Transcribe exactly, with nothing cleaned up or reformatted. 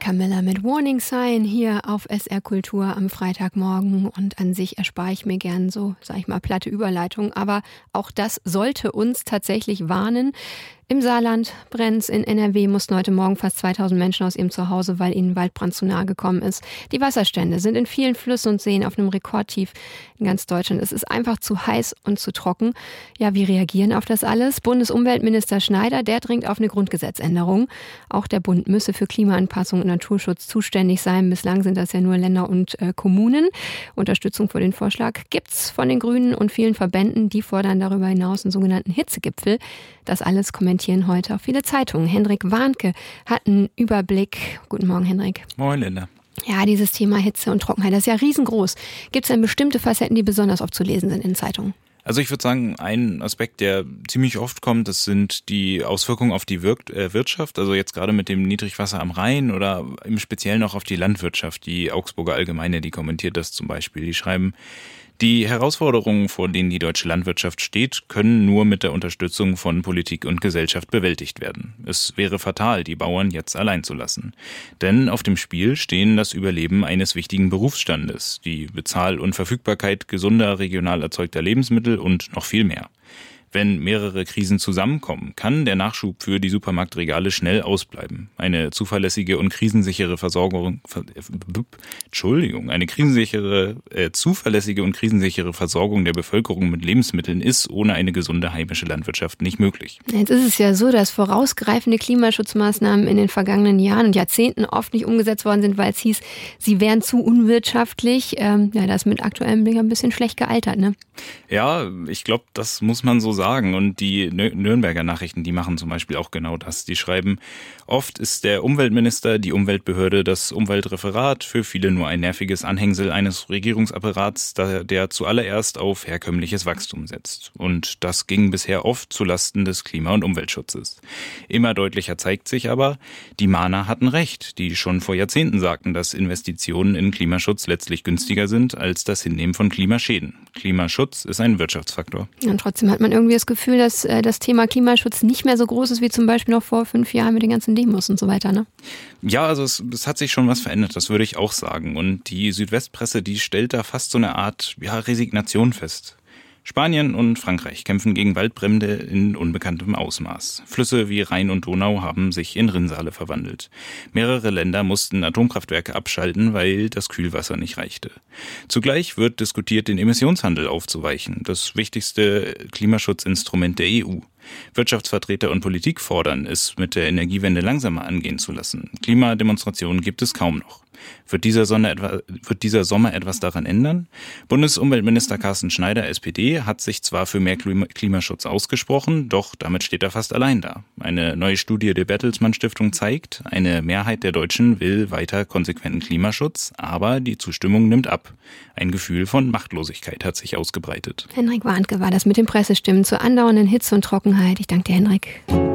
Camilla mit Warning Sign hier auf S R Kultur am Freitagmorgen. Und an sich erspare ich mir gern so, sag ich mal, platte Überleitung. Aber auch das sollte uns tatsächlich warnen. Im Saarland brennt's, in N R W mussten heute Morgen fast zweitausend Menschen aus ihrem Zuhause, weil ihnen Waldbrand zu nahe gekommen ist. Die Wasserstände sind in vielen Flüssen und Seen auf einem Rekordtief in ganz Deutschland. Es ist einfach zu heiß und zu trocken. Ja, wie reagieren auf das alles? Bundesumweltminister Schneider, der dringt auf eine Grundgesetzänderung. Auch der Bund müsse für Klimaanpassung und Naturschutz zuständig sein. Bislang sind das ja nur Länder und äh, Kommunen. Unterstützung für den Vorschlag gibt's von den Grünen und vielen Verbänden. Die fordern darüber hinaus einen sogenannten Hitzegipfel. Das alles kommentieren heute auch viele Zeitungen. Hendrik Warnke hat einen Überblick. Guten Morgen, Hendrik. Moin, Linda. Ja, dieses Thema Hitze und Trockenheit, das ist ja riesengroß. Gibt es denn bestimmte Facetten, die besonders oft zu lesen sind in Zeitungen? Also ich würde sagen, ein Aspekt, der ziemlich oft kommt, das sind die Auswirkungen auf die Wir- äh, Wirtschaft. Also jetzt gerade mit dem Niedrigwasser am Rhein oder im Speziellen auch auf die Landwirtschaft. Die Augsburger Allgemeine, die kommentiert das zum Beispiel. Die schreiben, die Herausforderungen, vor denen die deutsche Landwirtschaft steht, können nur mit der Unterstützung von Politik und Gesellschaft bewältigt werden. Es wäre fatal, die Bauern jetzt allein zu lassen. Denn auf dem Spiel stehen das Überleben eines wichtigen Berufsstandes, die Bezahl- und Verfügbarkeit gesunder, regional erzeugter Lebensmittel und noch viel mehr. Wenn mehrere Krisen zusammenkommen, kann der Nachschub für die Supermarktregale schnell ausbleiben. Eine zuverlässige und krisensichere Versorgung, ver, Entschuldigung, eine krisensichere, äh, zuverlässige und krisensichere Versorgung der Bevölkerung mit Lebensmitteln ist ohne eine gesunde heimische Landwirtschaft nicht möglich. Jetzt ist es ja so, dass vorausgreifende Klimaschutzmaßnahmen in den vergangenen Jahren und Jahrzehnten oft nicht umgesetzt worden sind, weil es hieß, sie wären zu unwirtschaftlich. Ähm, ja, das ist mit aktuellem Blick ein bisschen schlecht gealtert, ne? Ja, ich glaube, das muss man so sagen. Und die Nürnberger Nachrichten, die machen zum Beispiel auch genau das. Die schreiben, oft ist der Umweltminister, die Umweltbehörde, das Umweltreferat für viele nur ein nerviges Anhängsel eines Regierungsapparats, der zuallererst auf herkömmliches Wachstum setzt. Und das ging bisher oft zulasten des Klima- und Umweltschutzes. Immer deutlicher zeigt sich aber, die Mahner hatten recht, die schon vor Jahrzehnten sagten, dass Investitionen in Klimaschutz letztlich günstiger sind als das Hinnehmen von Klimaschäden. Klimaschutz ist ein Wirtschaftsfaktor. Und trotzdem hat man irgendwie das Gefühl, dass äh, das Thema Klimaschutz nicht mehr so groß ist wie zum Beispiel noch vor fünf Jahren mit den ganzen Demos und so weiter, ne? Ja, also es, es hat sich schon was verändert, das würde ich auch sagen. Und die Südwestpresse, die stellt da fast so eine Art ja, Resignation fest. Spanien und Frankreich kämpfen gegen Waldbrände in unbekanntem Ausmaß. Flüsse wie Rhein und Donau haben sich in Rinnsale verwandelt. Mehrere Länder mussten Atomkraftwerke abschalten, weil das Kühlwasser nicht reichte. Zugleich wird diskutiert, den Emissionshandel aufzuweichen, das wichtigste Klimaschutzinstrument der E U. Wirtschaftsvertreter und Politik fordern, es mit der Energiewende langsamer angehen zu lassen. Klimademonstrationen gibt es kaum noch. Wird dieser, Sonne etwa, wird dieser Sommer etwas daran ändern? Bundesumweltminister Carsten Schneider, S P D, hat sich zwar für mehr Klimaschutz ausgesprochen, doch damit steht er fast allein da. Eine neue Studie der Bertelsmann Stiftung zeigt, eine Mehrheit der Deutschen will weiter konsequenten Klimaschutz, aber die Zustimmung nimmt ab. Ein Gefühl von Machtlosigkeit hat sich ausgebreitet. Hendrik Warnke war das mit den Pressestimmen zur andauernden Hitze und Trockenheit. Ich danke dir, Hendrik.